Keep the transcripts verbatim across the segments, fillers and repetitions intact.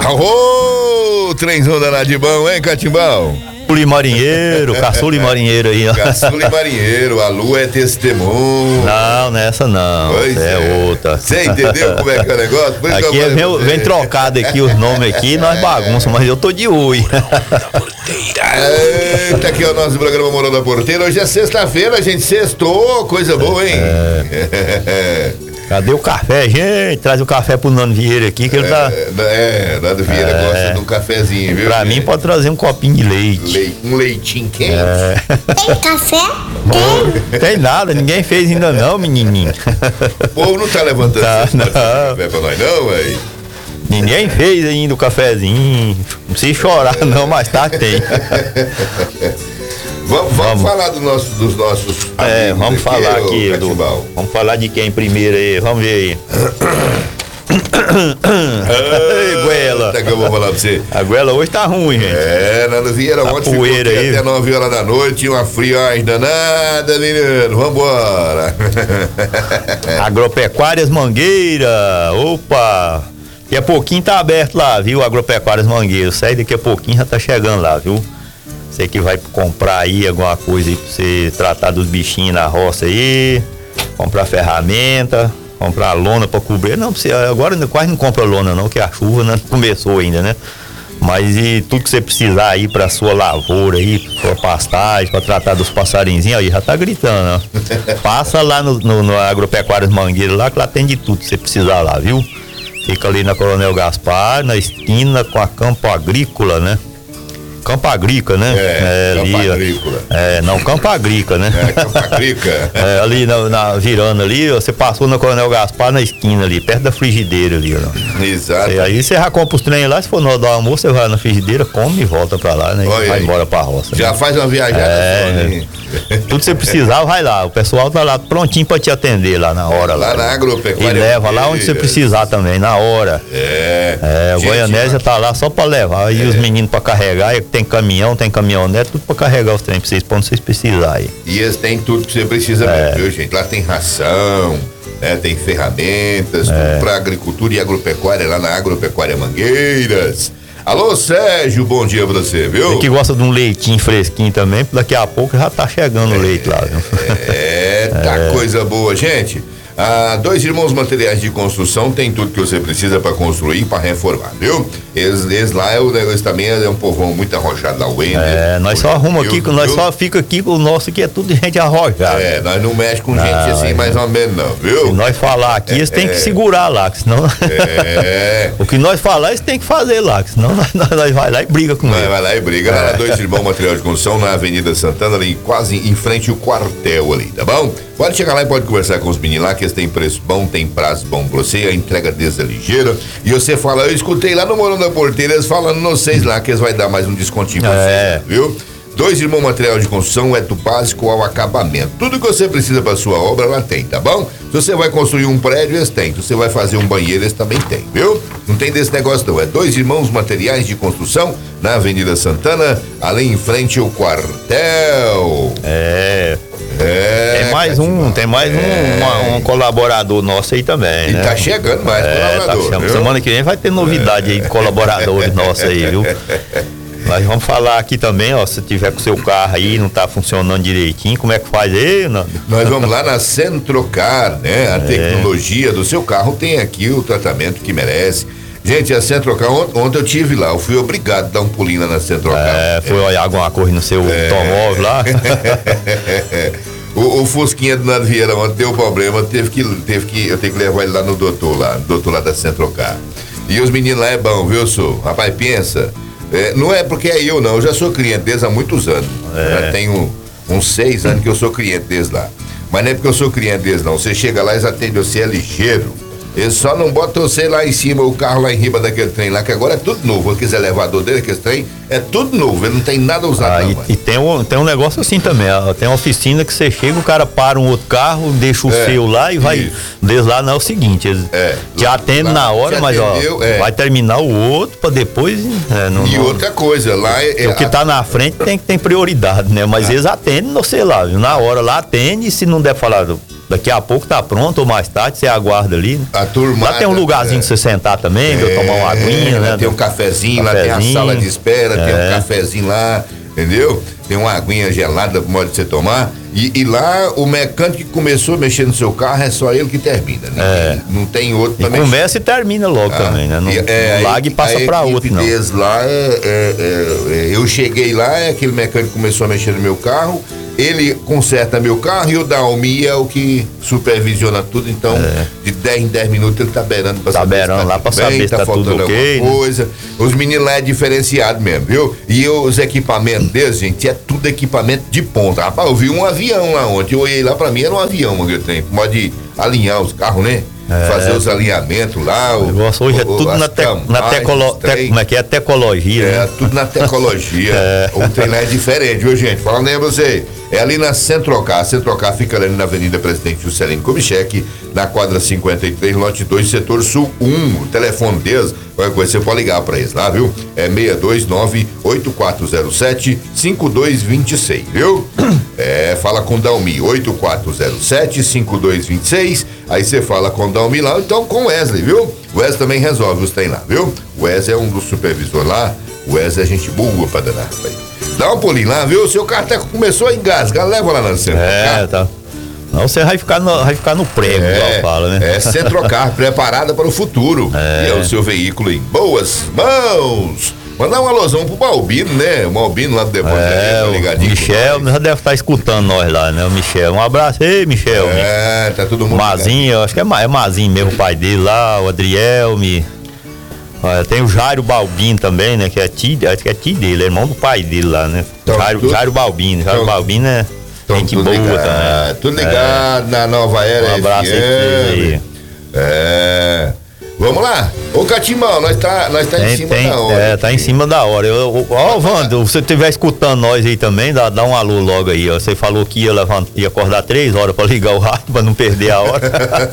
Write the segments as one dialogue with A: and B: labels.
A: Ô, trenzão danado de bom, hein, Catimbão?
B: Caçula e marinheiro, caçula e marinheiro aí, ó.
A: Caçula e marinheiro, a lua é testemunho.
B: Não, nessa não.
A: Pois
B: é, é outra.
A: Você entendeu como é que é o negócio? Pois
B: aqui é meu, vem trocado aqui os nomes aqui, nós bagunçamos, mas eu tô de ui.
A: Eita, aqui é o nosso programa Morão da Porteira. Hoje é sexta-feira, gente. Sextou, coisa boa, hein?
B: É. Cadê o café, gente? Traz o café pro Nando Vieira aqui, que ele tá...
A: É, é Nando Vieira é. gosta de um cafezinho, viu?
B: Pra mim pode trazer um copinho de leite.
A: Le... Um leitinho quente.
B: É.
C: Tem café?
B: Tem. Tem nada, ninguém fez ainda não, menininho.
A: O povo não tá levantando
B: tá,
A: não. café pra nós não, velho.
B: Ninguém fez ainda o cafezinho. Não precisa chorar não, mas tá, tem.
A: Vamos, vamos, vamos falar do nosso, dos nossos
B: É, vamos
A: aqui,
B: falar aqui do, vamos falar de quem primeiro aí, vamos ver aí. Ei, Guela.
A: Até que eu vou falar pra você.
B: A Guela hoje tá ruim, gente.
A: É, Nando Vieira,
B: tá
A: ontem ficou aqui até nove horas da noite, uma friagem danada, menino, vambora.
B: Agropecuárias Mangueira, opa, daqui a pouquinho tá aberto lá, viu, Agropecuárias Mangueira, sai daqui a pouquinho já tá chegando lá, viu. Você que vai comprar aí alguma coisa aí pra você tratar dos bichinhos na roça aí, comprar ferramenta, comprar lona pra cobrir. Não, você agora quase não compra lona não, que a chuva não começou ainda, né? Mas e tudo que você precisar aí pra sua lavoura aí, pra pastagem, pra tratar dos passarinzinhos, aí já tá gritando, ó. Passa lá no, no, no Agropecuárias Mangueira lá, que lá tem de tudo que você precisar lá, viu? Fica ali na Coronel Gaspar, na esquina com a Campo Agrícola, né? Campo Agrícola, né?
A: É,
B: é
A: Campo
B: ali,
A: Agrícola.
B: É, não, Campo Agrícola, né?
A: É, Campo Agrícola.
B: É, ali na, na virando ali, você passou na Coronel Gaspar na esquina ali, perto da frigideira ali, ó.
A: Exato.
B: E aí você já compra os trem lá, se for no hora do almoço, você vai na frigideira, come e volta pra lá, né?
A: Olha
B: e vai
A: aí.
B: embora pra roça.
A: Já
B: né?
A: faz uma viajada
B: é,
A: só, né?
B: Tudo que você precisar, vai lá. O pessoal tá lá prontinho pra te atender lá na hora.
A: Lá,
B: lá
A: na Agropecuária.
B: E leva lá onde você precisar também, na hora.
A: É.
B: É, o Goianésia tá lá só pra levar. Aí é. os meninos pra carregar, tem caminhão, tem caminhonete, tudo pra carregar os trem pra vocês, pra onde vocês precisarem.
A: E eles têm tudo que você precisa
B: É.
A: mesmo, viu, gente? Lá tem ração, né? Tem ferramentas,
B: É.
A: tudo pra agricultura e agropecuária, lá na Agropecuária Mangueiras. Alô, Sérgio, bom dia pra você, viu?
B: Você que gosta de um leitinho fresquinho também, daqui a pouco já tá chegando o leite lá, viu?
A: É, tá
B: É.
A: coisa boa, gente. Ah, Dois Irmãos Materiais de Construção tem tudo que você precisa para construir, para reformar, viu? Eles, eles lá, é o negócio também é um povão muito arrojado lá, o Ender.
B: É, nós só arruma aqui,
A: viu?
B: nós só fica aqui, o nosso aqui é tudo de gente arrojada.
A: É, nós não mexemos com gente
B: Não,
A: assim,
B: é.
A: mais ou menos não, viu?
B: Se nós falar aqui, eles têm
A: É.
B: que segurar lá, que senão...
A: É.
B: O que nós falar, eles têm que fazer lá, que senão nós, nós, nós vai lá e briga com
A: Vai,
B: eles.
A: vai lá e briga. Lá na Dois Irmãos Material de Construção, na Avenida Santana, ali quase em frente ao quartel ali, tá bom? Pode chegar lá e pode conversar com os meninos lá, que eles têm preço bom, tem prazo bom pra você, a entrega deles é ligeira. E você fala, eu escutei lá no Morão da Porteira, eles falando no vocês lá, que eles vai dar mais um descontinho pra
B: É.
A: vocês, viu? Dois Irmãos Material de Construção é do básico ao acabamento. Tudo que você precisa para sua obra, lá tem, tá bom? Se você vai construir um prédio, eles têm. Se você vai fazer um banheiro, eles também têm, viu? Não tem desse negócio não. É Dois Irmãos Materiais de Construção, na Avenida Santana, ali em frente ao quartel.
B: É.
A: É.
B: Tem mais um, tem mais um, uma- um colaborador nosso aí também,
A: E
B: né?
A: tá chegando mais
B: É, tá
A: colaborador,
B: chegando.
A: viu?
B: Semana que vem vai ter novidade aí de colaboradores nossos aí, viu? Nós vamos falar aqui também, ó, se tiver com o seu carro aí, não tá funcionando direitinho, como é que faz aí, Nando?
A: Nós vamos lá na Centrocar, né? A tecnologia do seu carro tem aqui o tratamento que merece. Gente, a Centrocar, ont- ontem eu tive lá, eu fui obrigado a dar um pulinho lá na Centrocar.
B: É, foi olhar alguma coisa no seu automóvel lá.
A: o, o Fusquinha do Nando Vieira ontem deu problema, teve que, teve que, eu tenho que levar ele lá no doutor lá, no doutor lá da Centrocar. E os meninos lá é bom, viu, Su? Rapaz, pensa, é, não é porque é eu não, eu já sou cliente deles há muitos anos.
B: É.
A: Já tenho uns seis anos que eu sou cliente deles lá. Mas não é porque eu sou cliente deles não, você chega lá, eles atendem você, é ligeiro. Eles só não botam você lá em cima, o carro lá em riba daquele trem lá, que agora é tudo novo. Aquele elevador dele, aquele trem, é tudo novo, ele não tem nada usado.
B: Ah,
A: não,
B: e,
A: mano.
B: e tem, um, tem um negócio assim também, ó, tem uma oficina que você chega, o cara para um outro carro, deixa o
A: É,
B: seu lá e vai.
A: isso.
B: Desde lá não é o seguinte, eles
A: É,
B: te
A: lá-
B: atendem
A: lá
B: na hora,
A: te
B: mas
A: atendeu,
B: ó,
A: é.
B: vai terminar o outro pra depois. É, não,
A: E
B: não-
A: outra coisa, lá é.
B: o que tá na frente tem que tem prioridade, né? Mas eles atendem, não sei lá, viu? Na hora lá atende, e se não der falar, Daqui a pouco tá pronto ou mais tarde, você aguarda ali. Né?
A: A turma.
B: Lá tem um lugarzinho é. de você sentar também, é, tomar uma aguinha, né?
A: Tem um cafezinho, cafezinho, lá tem a sala de espera, é. tem um cafezinho lá, entendeu? Tem uma aguinha gelada pro modo de você tomar. E, e lá o mecânico que começou a mexer no seu carro é só ele que termina, né?
B: É.
A: Não tem outro
B: pra mexer. Começa e termina logo ah, também, né? Não, é, não larga e passa pra outro, não.
A: Lá é, é, é, eu cheguei lá, é aquele mecânico começou a mexer no meu carro. Ele conserta meu carro e o Dalmi é o que supervisiona tudo, então é. de dez em dez minutos ele tá beirando pra
B: tá
A: saber
B: beirando
A: se tá
B: lá pra saber
A: bem,
B: se tá,
A: tá faltando
B: tudo ok,
A: alguma coisa. Né? Os meninos lá é diferenciado mesmo, viu? E os equipamentos deles, gente, é tudo equipamento de ponta. Rapaz, eu vi um avião lá ontem, eu olhei lá, pra mim era um avião, mano, que eu tenho. Pode alinhar os carros, né? É. Fazer os alinhamentos lá. O,
B: negócio hoje o, é tudo na, te, na tecolo, te, como é que é? Tecologia.
A: É,
B: né?
A: tudo na tecnologia. é. O trem lá é diferente, viu, gente? Falando aí pra você. É ali na Centrocar. A Centrocar fica ali na Avenida Presidente Juscelino Kubitschek, na quadra cinquenta e três, lote dois, setor sul um. O telefone deles, qualquer coisa você pode ligar pra eles lá, viu? É seis dois nove, oito quatro zero sete, cinco dois dois seis, viu? É, fala com Dalmi, oito quatro zero sete, cinco dois dois seis. Aí você fala com Dalmi lá, então com Wesley, viu? O Wesley também resolve os trem lá, viu? O Wesley é um dos supervisores lá. O Wesley é gente boa pra danar, rapaz. Dá um pulinho lá, viu? O seu carro até começou a engasgar, leva lá na Centrocar.
B: É, tá. Não, você vai ficar no, vai ficar no prego, é, igual fala, né?
A: É Centrocar, preparada para o futuro. É. E é o seu veículo em boas mãos. Mandar um alôzão pro Balbino, né? O Balbino lá do depósito.
B: É, tá ligadinho. O Michel já deve estar escutando nós lá, né? O Michel. Um abraço aí, Michel.
A: É, tá todo mundo.
B: Mazinho, eu acho que é, é Mazinho mesmo, o pai dele lá, o Adriel, me. Olha, tem o Jairo Balbino também, né? Que é tio, acho que é tio dele, é irmão do pai dele lá, né? Então, Jairo, tudo, Jairo Balbino. Jairo então, Balbino é gente boa
A: ligado,
B: também.
A: Tudo ligado é. na Nova Era.
B: Um abraço aí.
A: É. Vamos lá. Ô, Catimbão, nós tá, nós tá tem, em cima
B: tem,
A: da hora.
B: É, tá em cima da hora. Ó, oh, Wando, se você estiver escutando nós aí também, dá, dá um alô logo aí. Ó. Você falou que ia, levantar, ia acordar três horas pra ligar o rádio, pra não perder a hora.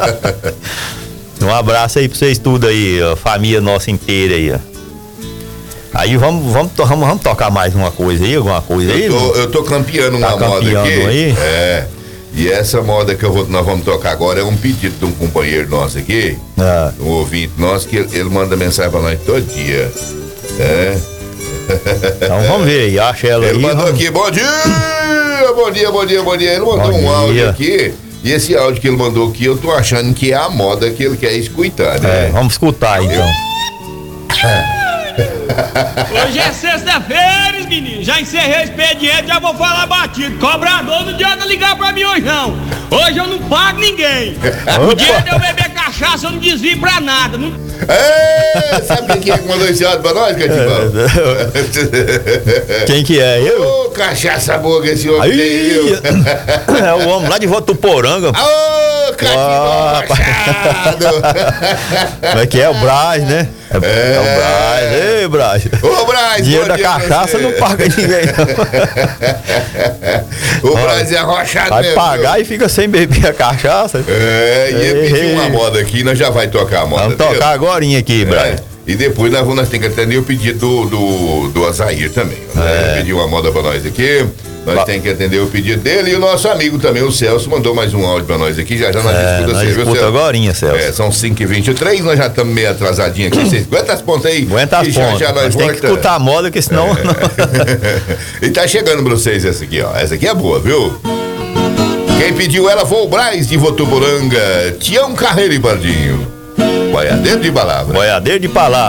B: Um abraço aí pra vocês tudo aí, a família nossa inteira aí, ó. Aí vamos, vamos, vamos, vamos tocar mais uma coisa aí, alguma coisa aí?
A: Eu tô, eu tô campeando uma
B: tá
A: moda aqui.
B: Aí?
A: É. E essa moda que eu vou, nós vamos tocar agora é um pedido de um companheiro nosso aqui,
B: ah.
A: um ouvinte nosso, que ele, ele manda mensagem pra nós todo dia. É.
B: Então vamos ver aí, acha ela
A: ele
B: aí.
A: Ele mandou
B: vamos...
A: aqui, bom dia, bom dia, bom dia, bom dia. Ele mandou bom um dia. áudio aqui. E esse áudio que ele mandou aqui, eu tô achando que é a moda que ele quer escutar, né?
B: É, vamos escutar então.
C: Hoje é sexta-feira, menino. Já encerrei o expediente, já vou falar batido. Cobrador não adianta ligar pra mim hoje, não. Hoje eu não pago ninguém. O dia de eu beber cachaça, eu não desvio pra nada. Não...
A: É, sabe quem é que mandou esse áudio pra nós, Catibão?
B: Quem que é? Eu?
A: Ô, oh, cachaça boa que esse homem tem, eu.
B: É o homem lá de Votuporanga.
A: Ô, oh, Catibão,
B: oh, como é que é? O Braz, né? É, é. é o Braz. Ei, Braz.
A: Ô, Braz,
B: dinheiro da cachaça não paga ninguém,
A: não. O Braz é arrochado
B: vai
A: mesmo.
B: Vai pagar viu? E fica sem beber a cachaça.
A: É, e ele pediu uma moda aqui, nós já vai tocar a moda.
B: Vamos tocar dele. Agorinha aqui, Braz.
A: É. E depois nós, nós temos que atender o pedido do, do, do Azair também. Né? É. Pediu uma moda pra nós aqui. Nós temos que atender o pedido dele. E o nosso amigo também, o Celso, mandou mais um áudio pra nós aqui. Já já nós
B: é,
A: escuta
B: nós
A: você, viu,
B: Celso? Agorinha, Celso.
A: É, são cinco e vinte e três, nós já estamos meio atrasadinhos aqui. Vocês aguenta as pontas aí?
B: Aguenta as pontas. Já, já nós tem que escutar a moda, que senão...
A: É. Não... E tá chegando pra vocês essa aqui, ó. Essa aqui é boa, viu? Quem pediu ela foi o Braz de Votuporanga. Tião Carreiro e Bardinho. Boiadeiro de palavra.
B: Boiadeiro de palavra.